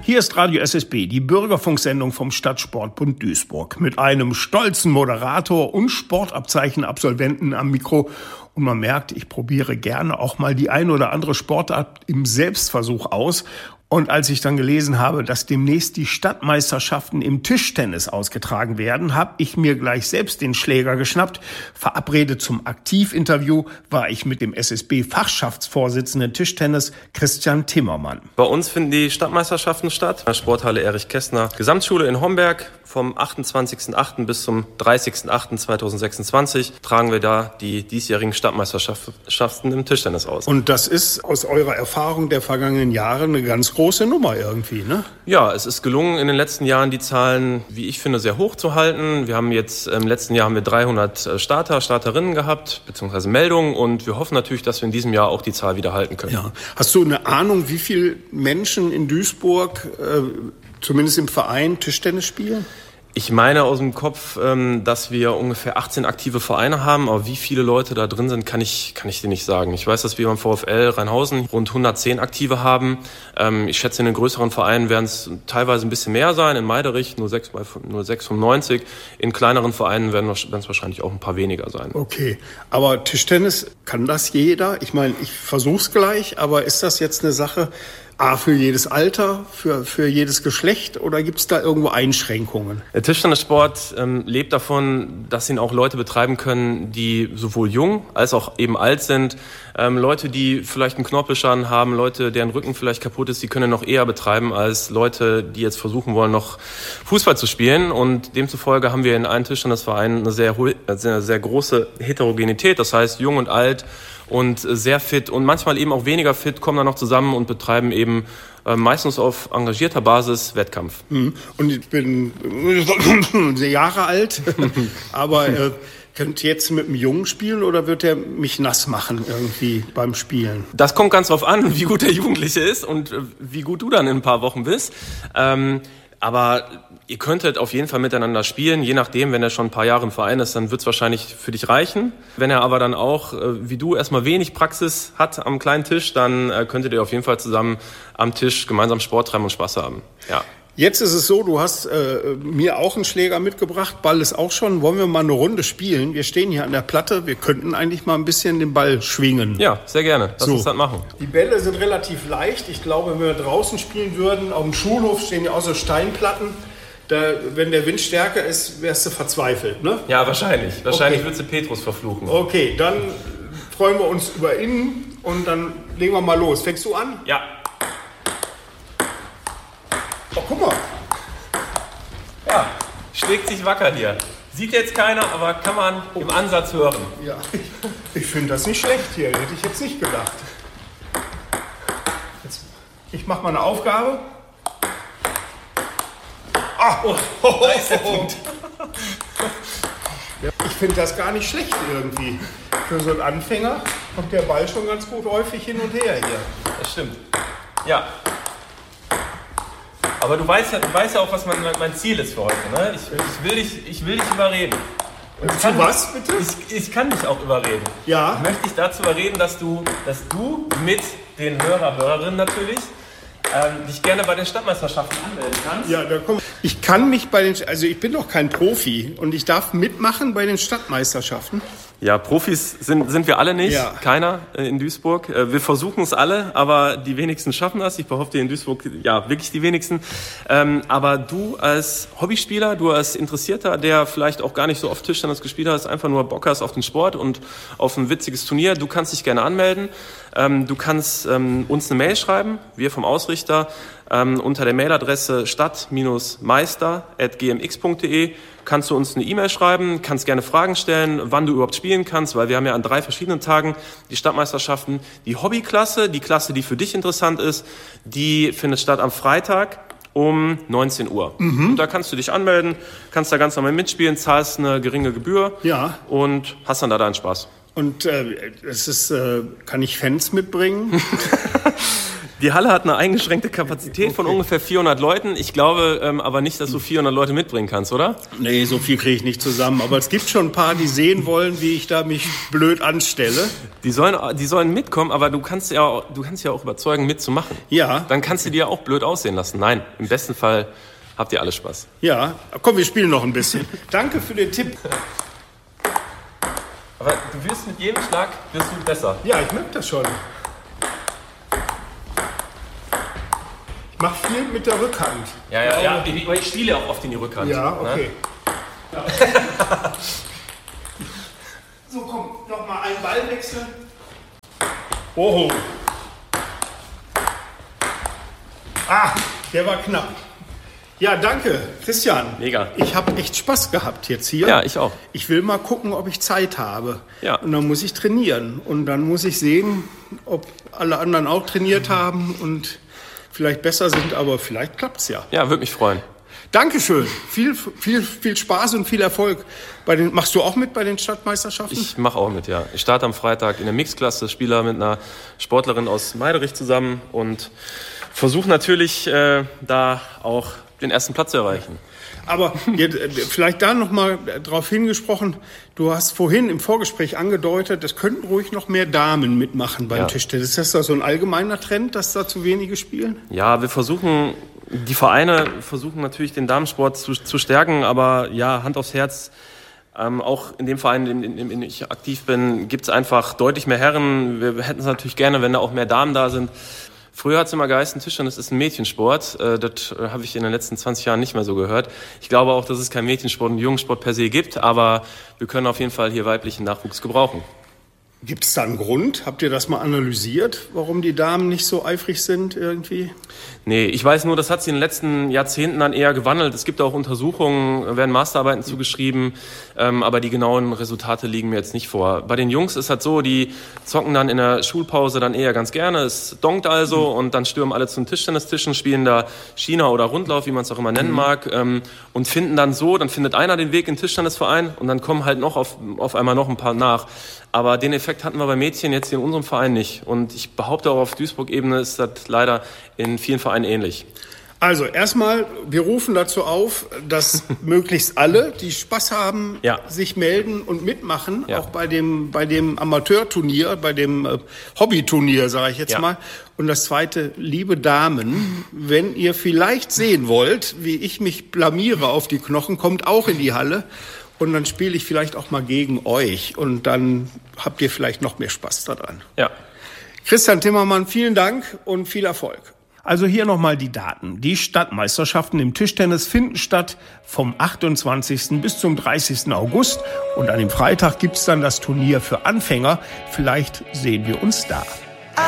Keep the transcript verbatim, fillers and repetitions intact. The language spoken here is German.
Hier ist Radio S S B, die Bürgerfunksendung vom Stadtsportbund Duisburg. Mit einem stolzen Moderator und Sportabzeichen-Absolventen am Mikro. Und man merkt, ich probiere gerne auch mal die ein oder andere Sportart im Selbstversuch aus. Und als ich dann gelesen habe, dass demnächst die Stadtmeisterschaften im Tischtennis ausgetragen werden, habe ich mir gleich selbst den Schläger geschnappt. Verabredet zum Aktivinterview war ich mit dem S S B-Fachschaftsvorsitzenden Tischtennis Christian Timmermann. Bei uns finden die Stadtmeisterschaften statt. In der Sporthalle Erich Kästner Gesamtschule in Homberg. Vom achtundzwanzigsten achten bis zum dreißigsten achten zweitausendsechsundzwanzig tragen wir da die diesjährigen Stadtmeisterschaften im Tischtennis aus. Und das ist aus eurer Erfahrung der vergangenen Jahre eine ganz große Nummer irgendwie, ne? Ja, es ist gelungen, in den letzten Jahren die Zahlen, wie ich finde, sehr hoch zu halten. Wir haben jetzt, im letzten Jahr haben wir dreihundert Starter, Starterinnen gehabt, beziehungsweise Meldungen. Und wir hoffen natürlich, dass wir in diesem Jahr auch die Zahl wieder halten können. Ja. Hast du eine Ahnung, wie viele Menschen in Duisburg, äh, zumindest im Verein, Tischtennis spielen? Ich meine aus dem Kopf, dass wir ungefähr achtzehn aktive Vereine haben, aber wie viele Leute da drin sind, kann ich kann ich dir nicht sagen. Ich weiß, dass wir beim VfL Rheinhausen rund hundertzehn Aktive haben. Ich schätze, in den größeren Vereinen werden es teilweise ein bisschen mehr sein. In Meiderich nur sechs fünfundneunzig. In kleineren Vereinen werden es wahrscheinlich auch ein paar weniger sein. Okay, aber Tischtennis, kann das jeder? Ich meine, ich versuch's gleich, aber ist das jetzt eine Sache, A, für jedes Alter, für, für jedes Geschlecht, oder gibt es da irgendwo Einschränkungen? Der Tischtennissport ähm, lebt davon, dass ihn auch Leute betreiben können, die sowohl jung als auch eben alt sind. Ähm, Leute, die vielleicht einen Knorpelschaden haben, Leute, deren Rücken vielleicht kaputt ist, die können noch eher betreiben als Leute, die jetzt versuchen wollen, noch Fußball zu spielen. Und demzufolge haben wir in allen Tischtennisvereinen eine sehr, eine sehr große Heterogenität. Das heißt, jung und alt und sehr fit und manchmal eben auch weniger fit kommen dann noch zusammen und betreiben eben äh, meistens auf engagierter Basis Wettkampf. Und ich bin sehr Jahre alt, aber äh, könnt ihr jetzt mit einem Jungen spielen oder wird er mich nass machen irgendwie beim Spielen? Das kommt ganz drauf an, wie gut der Jugendliche ist und äh, wie gut du dann in ein paar Wochen bist. Ähm, Aber ihr könntet auf jeden Fall miteinander spielen, je nachdem, wenn er schon ein paar Jahre im Verein ist, dann wird es wahrscheinlich für dich reichen. Wenn er aber dann auch, wie du, erstmal wenig Praxis hat am kleinen Tisch, dann könntet ihr auf jeden Fall zusammen am Tisch gemeinsam Sport treiben und Spaß haben. Ja. Jetzt ist es so, du hast äh, mir auch einen Schläger mitgebracht, Ball ist auch schon. Wollen wir mal eine Runde spielen? Wir stehen hier an der Platte, wir könnten eigentlich mal ein bisschen den Ball schwingen. Ja, sehr gerne. Lass so. uns das machen. Die Bälle sind relativ leicht. Ich glaube, wenn wir draußen spielen würden, auf dem Schulhof stehen ja auch so Steinplatten. Da, wenn der Wind stärker ist, wärst du verzweifelt, ne? Ja, wahrscheinlich. Wahrscheinlich okay. würdest du Petrus verfluchen. Okay, dann freuen wir uns über innen und dann legen wir mal los. Fängst du an? Ja. Oh, guck mal. Ja, schlägt sich wacker hier. Sieht jetzt keiner, aber kann man oh. im Ansatz hören. Ja, ich, ich finde das nicht schlecht hier. Hätte ich jetzt nicht gedacht. Jetzt, ich mache mal eine Aufgabe. Ah, oh, oh, oh, da ist der Punkt. Ja, ich finde das gar nicht schlecht irgendwie. Für so einen Anfänger kommt der Ball schon ganz gut häufig hin und her hier. Das stimmt. Ja. Aber du weißt ja, du weißt ja auch, was mein, mein Ziel ist für heute. Ne? Ich, ich, will dich, ich will dich überreden. Und ich kann, was, bitte? Ich, ich kann dich auch überreden. Ja. Ich möchte dich dazu überreden, dass du, dass du mit den Hörer, Hörerinnen natürlich, ähm, dich gerne bei den Stadtmeisterschaften anmelden kannst. Ja, da komm. Ich kann mich bei den, also ich bin doch kein Profi und ich darf mitmachen bei den Stadtmeisterschaften. Ja, Profis sind, sind wir alle nicht, ja. Keiner äh, in Duisburg. Äh, wir versuchen es alle, aber die wenigsten schaffen das. Ich behaupte in Duisburg, ja, wirklich die wenigsten. Ähm, aber du als Hobbyspieler, du als Interessierter, der vielleicht auch gar nicht so oft Tischtennis gespielt hast, einfach nur Bock hast auf den Sport und auf ein witziges Turnier, du kannst dich gerne anmelden. Ähm, du kannst ähm, uns eine Mail schreiben, wir vom Ausrichter, ähm, unter der Mailadresse stadt-meister at g m x punkt d e kannst du uns eine E-Mail schreiben, kannst gerne Fragen stellen, wann du überhaupt spielen kannst, weil wir haben ja an drei verschiedenen Tagen die Stadtmeisterschaften. Die Hobbyklasse, die Klasse, die für dich interessant ist, die findet statt am Freitag um neunzehn Uhr. Mhm. Und da kannst du dich anmelden, kannst da ganz normal mitspielen, zahlst eine geringe Gebühr ja. und hast dann da deinen Spaß. Und äh, es ist, äh, kann ich Fans mitbringen? Die Halle hat eine eingeschränkte Kapazität von ungefähr vierhundert Leuten. Ich glaube ähm, aber nicht, dass du vierhundert Leute mitbringen kannst, oder? Nee, so viel kriege ich nicht zusammen. Aber es gibt schon ein paar, die sehen wollen, wie ich da mich blöd anstelle. Die sollen, die sollen mitkommen, aber du kannst ja auch, du kannst ja auch überzeugen, mitzumachen. Ja. Dann kannst du dir auch blöd aussehen lassen. Nein, im besten Fall habt ihr alle Spaß. Ja, komm, wir spielen noch ein bisschen. Danke für den Tipp. Aber du wirst mit jedem Schlag wirst du besser. Ja, ich merke das schon. Ich mache viel mit der Rückhand. Ja, ja, ja. Ich, ich spiele auch oft in die Rückhand. Ja, okay. Ne? Ja. So, komm, nochmal ein Ballwechsel. Oh. Ah, der war knapp. Ja, danke, Christian. Mega. Ich habe echt Spaß gehabt jetzt hier. Ja, ich auch. Ich will mal gucken, ob ich Zeit habe. Ja. Und dann muss ich trainieren. Und dann muss ich sehen, ob alle anderen auch trainiert haben und vielleicht besser sind, aber vielleicht klappt's ja. Ja, würde mich freuen. Dankeschön. Viel, viel, viel Spaß und viel Erfolg. Bei den, machst du auch mit bei den Stadtmeisterschaften? Ich mache auch mit, ja. Ich starte am Freitag in der Mixklasse, spiele mit einer Sportlerin aus Meiderich zusammen und versuche natürlich äh, da auch den ersten Platz zu erreichen. Aber jetzt, vielleicht da noch mal drauf hingesprochen, du hast vorhin im Vorgespräch angedeutet, es könnten ruhig noch mehr Damen mitmachen beim Ja. Tischtennis. Ist das da so ein allgemeiner Trend, dass da zu wenige spielen? Ja, wir versuchen, die Vereine versuchen natürlich den Damensport zu, zu stärken, aber ja, Hand aufs Herz, ähm, auch in dem Verein, in, in, in dem ich aktiv bin, gibt es einfach deutlich mehr Herren. Wir hätten es natürlich gerne, wenn da auch mehr Damen da sind. Früher hat es immer geheißen, Tischtennis ist ein Mädchensport. Äh, das äh, habe ich in den letzten zwanzig Jahren nicht mehr so gehört. Ich glaube auch, dass es keinen Mädchensport und Jungensport per se gibt, aber wir können auf jeden Fall hier weiblichen Nachwuchs gebrauchen. Gibt es da einen Grund? Habt ihr das mal analysiert, warum die Damen nicht so eifrig sind irgendwie? Nee, ich weiß nur, das hat sich in den letzten Jahrzehnten dann eher gewandelt. Es gibt auch Untersuchungen, werden Masterarbeiten zugeschrieben, ähm, aber die genauen Resultate liegen mir jetzt nicht vor. Bei den Jungs ist halt so, die zocken dann in der Schulpause dann eher ganz gerne. Es donkt also und dann stürmen alle zum Tischtennistischen, spielen da China oder Rundlauf, wie man es auch immer nennen mag, ähm, und finden dann so, dann findet einer den Weg in den Tischtennisverein und dann kommen halt noch auf, auf einmal noch ein paar nach. Aber den Effekt hatten wir bei Mädchen jetzt hier in unserem Verein nicht. Und ich behaupte auch, auf Duisburg-Ebene ist das leider in vielen Vereinen ähnlich. Also erstmal, wir rufen dazu auf, dass möglichst alle, die Spaß haben, Ja. sich melden und mitmachen, Ja. auch bei dem, bei dem Amateurturnier, bei dem äh, Hobbyturnier, sage ich jetzt Ja. mal. Und das Zweite, liebe Damen, wenn ihr vielleicht sehen wollt, wie ich mich blamiere auf die Knochen, kommt auch in die Halle. Und dann spiele ich vielleicht auch mal gegen euch. Und dann habt ihr vielleicht noch mehr Spaß daran. Ja. Christian Timmermann, vielen Dank und viel Erfolg. Also hier nochmal die Daten. Die Stadtmeisterschaften im Tischtennis finden statt vom achtundzwanzigsten bis zum dreißigsten August. Und an dem Freitag gibt's dann das Turnier für Anfänger. Vielleicht sehen wir uns da.